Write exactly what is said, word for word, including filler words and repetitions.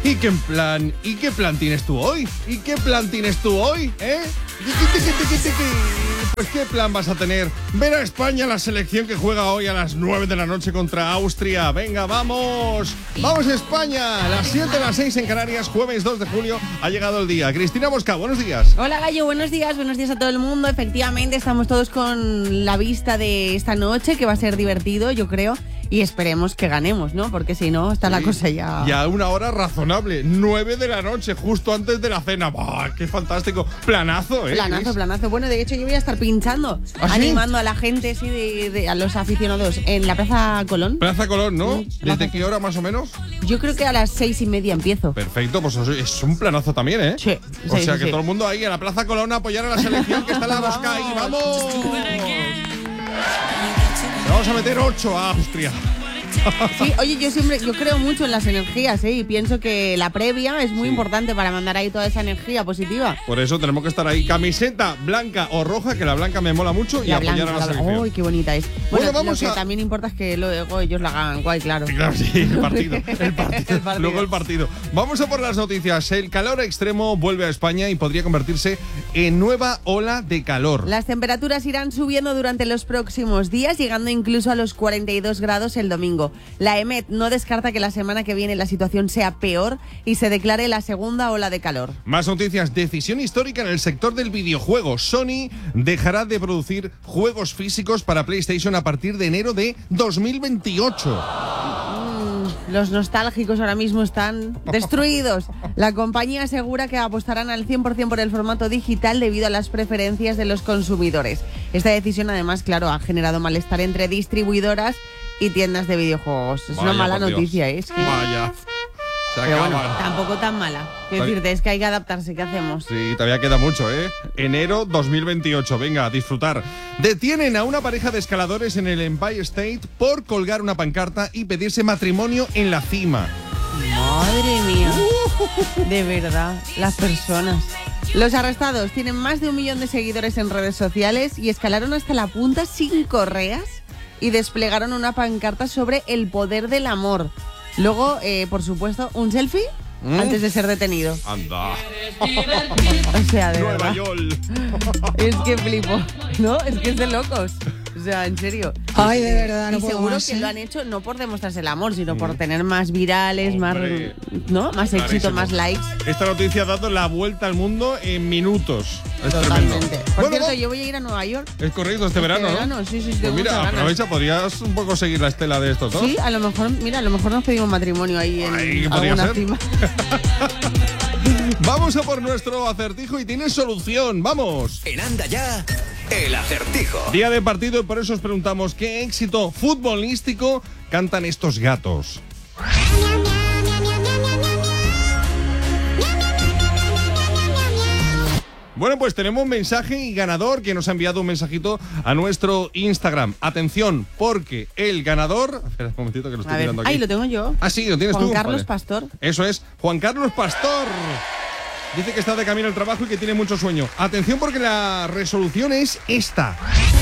¿Y qué plan, ¿Y qué plan tienes tú hoy? ¿Y qué plan tienes tú hoy? ¿Eh? Pues ¿qué plan vas a tener? Ver a España, la selección que juega hoy a las nueve de la noche contra Austria. Venga, vamos. Vamos España. Las siete, las seis en Canarias, jueves dos de julio. Ha llegado el día. Cristina Mosca, buenos días. Hola Gallo, buenos días. Buenos días a todo el mundo. Efectivamente, estamos todos con la vista de esta noche, que va a ser divertido, yo creo. Y esperemos que ganemos, ¿no? Porque si no, está sí, la cosa ya... Ya a una hora razonable, nueve de la noche, justo antes de la cena. ¡Bah, qué fantástico! Planazo, ¿eh? Planazo, Chris? planazo. Bueno, de hecho yo voy a estar pinchando, ¿Ah, animando sí? a la gente, sí, de, de, a los aficionados en la Plaza Colón. Plaza Colón, ¿no? Sí, ¿Desde Plaza... qué hora más o menos? Yo creo que a las seis y media empiezo. Perfecto, pues es un planazo también, ¿eh? Sí. O sí, sea sí, que sí. todo el mundo ahí a la Plaza Colón a apoyar a la selección que está en la Mosca ahí. ¡Vamos! Le vamos a meter ocho a Austria. Sí, oye, yo siempre, yo creo mucho en las energías, ¿eh? Y pienso que la previa es muy sí. importante para mandar ahí toda esa energía positiva. Por eso tenemos que estar ahí. Camiseta blanca o roja, que la blanca me mola mucho, y la apoyar blanca, a la selección. ¡Uy, qué bonita es! Bueno, Bueno, vamos lo que a... también importa es que luego ellos la hagan guay, claro. Sí, claro, sí, el partido, el partido. el partido. Luego el partido. Vamos a por las noticias. El calor extremo vuelve a España y podría convertirse en nueva ola de calor. Las temperaturas irán subiendo durante los próximos días, llegando incluso a los cuarenta y dos grados el domingo. La E M E T no descarta que la semana que viene la situación sea peor y se declare la segunda ola de calor. Más noticias. Decisión histórica en el sector del videojuego. Sony dejará de producir juegos físicos para PlayStation a partir de enero de dos mil veintiocho. Mm, los nostálgicos ahora mismo están destruidos. La compañía asegura que apostarán al cien por ciento por el formato digital debido a las preferencias de los consumidores. Esta decisión, además, claro, ha generado malestar entre distribuidoras y tiendas de videojuegos. Es Vaya, una mala por noticia, Dios. ¿eh? Es que... Vaya. Se Pero acaban. bueno, tampoco tan mala. Quiero Está decirte, es que hay que adaptarse. ¿Qué hacemos? Sí, todavía queda mucho, ¿eh? Enero dos mil veintiocho. Venga, a disfrutar. Detienen a una pareja de escaladores en el Empire State por colgar una pancarta y pedirse matrimonio en la cima. Madre mía. De verdad, las personas. Los arrestados tienen más de un millón de seguidores en redes sociales y escalaron hasta la punta sin correas y desplegaron una pancarta sobre el poder del amor. Luego, eh, por supuesto, un selfie ¿Mm? antes de ser detenido. Anda. O sea, de Nueva verdad. York. Es que flipo. No, es que es de locos. O sea, en serio. Ay, de verdad, no y puedo seguro más, que ¿eh? lo han hecho no por demostrarse el amor, sino por tener más virales, Hombre, más, ¿no? Más éxito, clarísimo. más likes. Esta noticia ha dado la vuelta al mundo en minutos. Es Totalmente. tremendo. Por Bueno, cierto, va. yo voy a ir a Nueva York. Es correcto, este verano, Este ¿no? verano, sí, sí, sí, Pues tengo mira, muchas ganas. aprovecha, podrías un poco seguir la estela de estos dos. Sí, a lo mejor, mira, a lo mejor nos pedimos matrimonio ahí en Ay, podría alguna ser. cima. Vamos a por nuestro acertijo y tiene solución. ¡Vamos! En Anda Ya, el acertijo. Día de partido y por eso os preguntamos ¿qué éxito futbolístico cantan estos gatos? Bueno, pues tenemos un mensaje y ganador que nos ha enviado un mensajito a nuestro Instagram. Atención, porque el ganador... Espera un momentito que lo estoy A ver, mirando aquí. ahí lo tengo yo. Ah, sí, lo tienes Juan tú. Carlos Vale. Pastor. Eso es, Juan Carlos Pastor. Dice que está de camino al trabajo y que tiene mucho sueño. Atención porque la resolución es esta.